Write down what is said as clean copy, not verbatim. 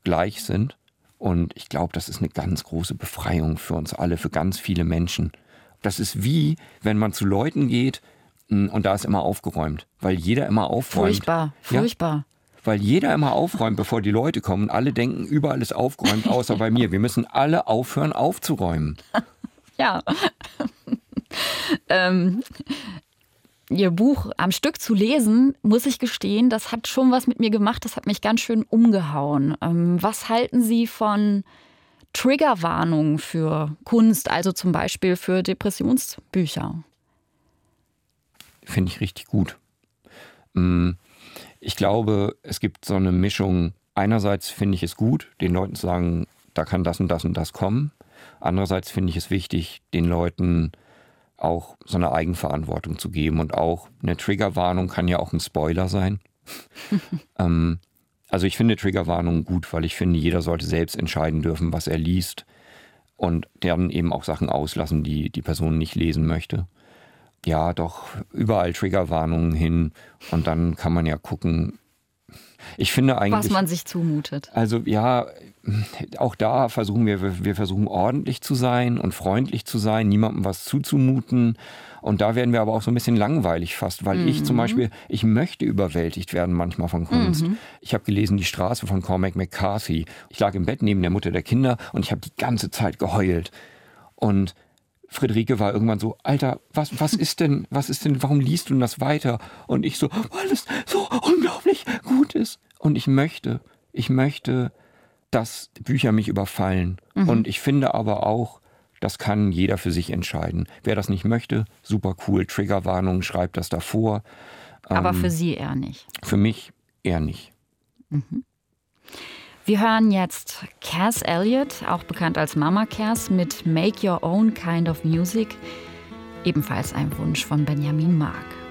gleich sind. Und ich glaube, das ist eine ganz große Befreiung für uns alle, für ganz viele Menschen. Das ist wie, wenn man zu Leuten geht und da ist immer aufgeräumt, weil jeder immer aufräumt. Furchtbar. Ja, weil jeder immer aufräumt, bevor die Leute kommen. Alle denken, überall ist aufgeräumt, außer bei mir. Wir müssen alle aufhören, aufzuräumen. Ja. Ihr Buch am Stück zu lesen, muss ich gestehen, das hat schon was mit mir gemacht. Das hat mich ganz schön umgehauen. Was halten Sie von Triggerwarnungen für Kunst, also zum Beispiel für Depressionsbücher? Finde ich richtig gut. Ich glaube, es gibt so eine Mischung. Einerseits finde ich es gut, den Leuten zu sagen, da kann das und das und das kommen. Andererseits finde ich es wichtig, den Leuten auch so eine Eigenverantwortung zu geben. Und auch eine Triggerwarnung kann ja auch ein Spoiler sein. Also ich finde Triggerwarnungen gut, weil ich finde, jeder sollte selbst entscheiden dürfen, was er liest. Und dann eben auch Sachen auslassen, die die Person nicht lesen möchte. Ja, doch überall Triggerwarnungen hin. Und dann kann man ja gucken. Ich finde eigentlich, was man sich zumutet. Also ja, auch da versuchen wir versuchen ordentlich zu sein und freundlich zu sein, niemandem was zuzumuten. Und da werden wir aber auch so ein bisschen langweilig fast, weil ich zum Beispiel, ich möchte überwältigt werden manchmal von Kunst. Ich habe gelesen Die Straße von Cormac McCarthy. Ich lag im Bett neben der Mutter der Kinder und ich habe die ganze Zeit geheult. Und Friederike war irgendwann so, Alter, was ist denn, warum liest du das weiter? Und ich so, weil es so unglaublich gut ist. Und ich möchte, dass Bücher mich überfallen. Und ich finde aber auch, das kann jeder für sich entscheiden. Wer das nicht möchte, super cool. Triggerwarnung, schreibt das davor. Aber für Sie eher nicht. Für mich eher nicht. Wir hören jetzt Cass Elliot, auch bekannt als Mama Cass, mit Make Your Own Kind of Music. Ebenfalls ein Wunsch von Benjamin Mark.